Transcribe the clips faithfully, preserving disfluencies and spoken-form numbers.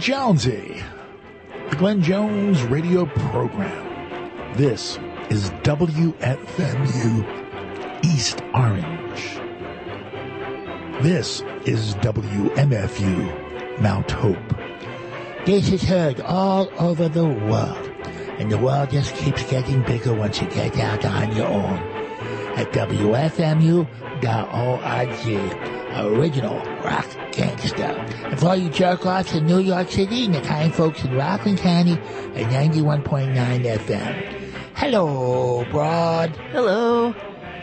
Jonesy, the Glenn Jones radio program. This is W F M U East Orange. This is W M F U Mount Hope. This is heard all over the world, and the world just keeps getting bigger once you get out on your own. At W F M U dot org, original rock gangster. And for all you jerk-offs in New York City and the kind folks in Rockland County at ninety-one point nine F M. Hello, Broad. Hello.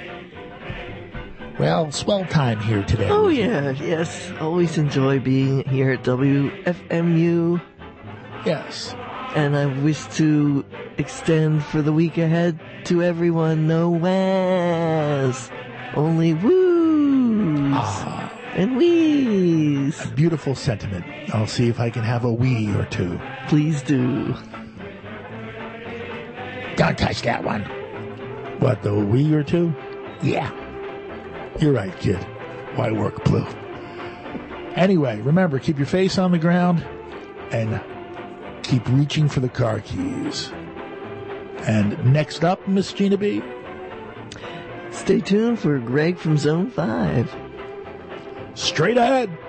Well, swell time here today. Oh, yeah, yes. Always enjoy being here at W F M U. Yes. And I wish to extend for the week ahead to everyone no whas, only woos Ah, and wees. a beautiful sentiment. I'll see if I can have a wee or two. Please do. Don't touch that one. What, the wee or two? Yeah. You're right, kid. Why work blue? Anyway, remember, keep your face on the ground and keep reaching for the car keys. And next up, Miss Gina B. Stay tuned for Greg from Zone five. Straight ahead.